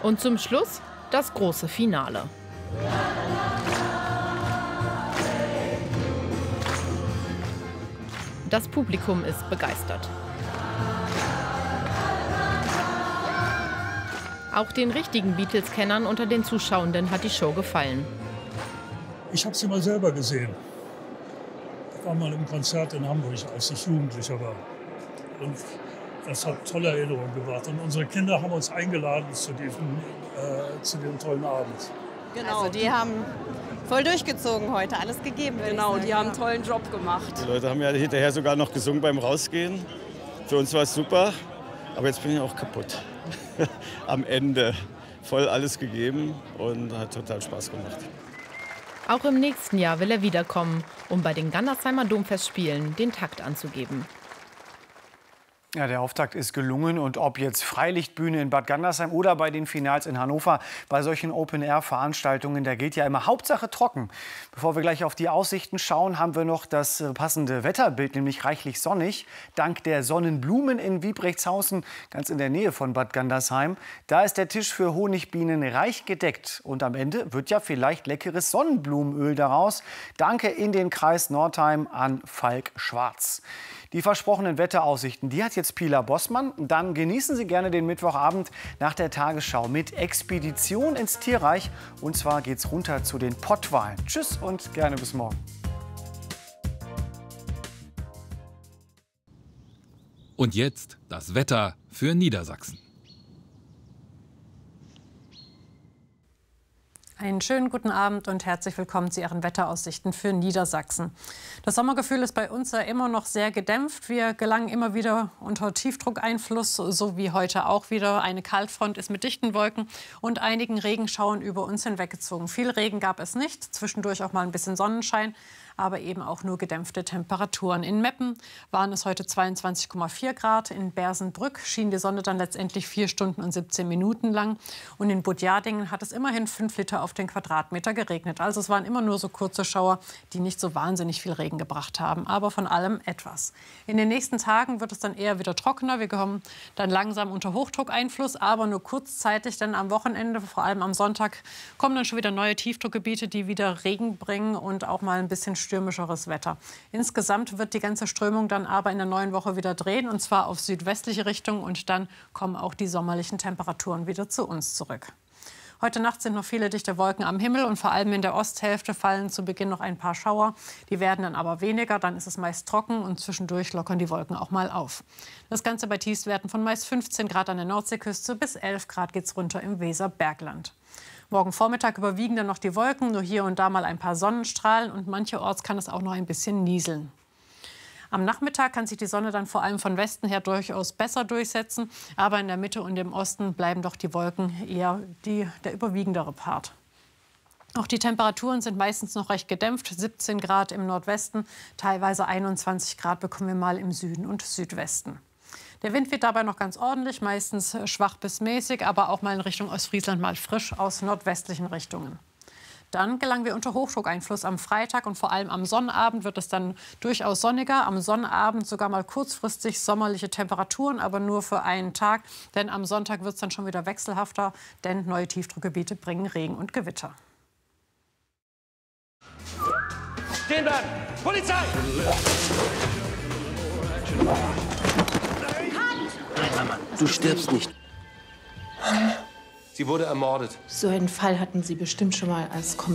Und zum Schluss das große Finale. Das Publikum ist begeistert. Auch den richtigen Beatles-Kennern unter den Zuschauenden hat die Show gefallen. Ich habe sie mal selber gesehen. Ich war mal im Konzert in Hamburg, als ich Jugendlicher war. Und das hat tolle Erinnerungen gebracht. Und unsere Kinder haben uns eingeladen zu dem tollen Abend. Genau, also die haben voll durchgezogen heute, alles gegeben. Genau, die haben einen tollen Job gemacht. Die Leute haben ja hinterher sogar noch gesungen beim Rausgehen. Für uns war es super, aber jetzt bin ich auch kaputt. Am Ende voll alles gegeben und hat total Spaß gemacht. Auch im nächsten Jahr will er wiederkommen, um bei den Gandersheimer Domfestspielen den Takt anzugeben. Ja, der Auftakt ist gelungen und ob jetzt Freilichtbühne in Bad Gandersheim oder bei den Finals in Hannover, bei solchen Open-Air-Veranstaltungen, da gilt ja immer Hauptsache trocken. Bevor wir gleich auf die Aussichten schauen, haben wir noch das passende Wetterbild, nämlich reichlich sonnig. Dank der Sonnenblumen in Wiebrechtshausen, ganz in der Nähe von Bad Gandersheim, da ist der Tisch für Honigbienen reich gedeckt. Und am Ende wird ja vielleicht leckeres Sonnenblumenöl daraus. Danke in den Kreis Nordheim an Falk Schwarz. Die versprochenen Wetteraussichten, die hat jetzt Pila Bossmann. Dann genießen Sie gerne den Mittwochabend nach der Tagesschau mit Expedition ins Tierreich. Und zwar geht's runter zu den Pottwalen. Tschüss und gerne bis morgen. Und jetzt das Wetter für Niedersachsen. Einen schönen guten Abend und herzlich willkommen zu Ihren Wetteraussichten für Niedersachsen. Das Sommergefühl ist bei uns ja immer noch sehr gedämpft. Wir gelangen immer wieder unter Tiefdruckeinfluss, so wie heute auch wieder. Eine Kaltfront ist mit dichten Wolken und einigen Regenschauern über uns hinweggezogen. Viel Regen gab es nicht, zwischendurch auch mal ein bisschen Sonnenschein, aber eben auch nur gedämpfte Temperaturen. In Meppen waren es heute 22,4 Grad. In Bersenbrück schien die Sonne dann letztendlich 4 Stunden und 17 Minuten lang. Und in Budjadingen hat es immerhin 5 Liter auf den Quadratmeter geregnet. Also es waren immer nur so kurze Schauer, die nicht so wahnsinnig viel Regen gebracht haben, aber von allem etwas. In den nächsten Tagen wird es dann eher wieder trockener. Wir kommen dann langsam unter Hochdruckeinfluss, aber nur kurzzeitig, denn am Wochenende, vor allem am Sonntag, kommen dann schon wieder neue Tiefdruckgebiete, die wieder Regen bringen und auch mal ein bisschen stürmischeres Wetter. Insgesamt wird die ganze Strömung dann aber in der neuen Woche wieder drehen, und zwar auf südwestliche Richtung, und dann kommen auch die sommerlichen Temperaturen wieder zu uns zurück. Heute Nacht sind noch viele dichte Wolken am Himmel und vor allem in der Osthälfte fallen zu Beginn noch ein paar Schauer. Die werden dann aber weniger, dann ist es meist trocken und zwischendurch lockern die Wolken auch mal auf. Das Ganze bei Tiefstwerten von meist 15 Grad an der Nordseeküste bis 11 Grad geht's runter im Weserbergland. Morgen Vormittag überwiegen dann noch die Wolken, nur hier und da mal ein paar Sonnenstrahlen und mancherorts kann es auch noch ein bisschen nieseln. Am Nachmittag kann sich die Sonne dann vor allem von Westen her durchaus besser durchsetzen, aber in der Mitte und im Osten bleiben doch die Wolken eher der überwiegendere Part. Auch die Temperaturen sind meistens noch recht gedämpft, 17 Grad im Nordwesten, teilweise 21 Grad bekommen wir mal im Süden und Südwesten. Der Wind wird dabei noch ganz ordentlich, meistens schwach bis mäßig, aber auch mal in Richtung Ostfriesland mal frisch aus nordwestlichen Richtungen. Dann gelangen wir unter Hochdruckeinfluss am Freitag und vor allem am Sonnabend wird es dann durchaus sonniger. Am Sonnabend sogar mal kurzfristig sommerliche Temperaturen, aber nur für einen Tag. Denn am Sonntag wird es dann schon wieder wechselhafter, denn neue Tiefdruckgebiete bringen Regen und Gewitter. Stehen bleiben! Polizei! Du stirbst nicht. Sie wurde ermordet. So einen Fall hatten Sie bestimmt schon mal als Kommissar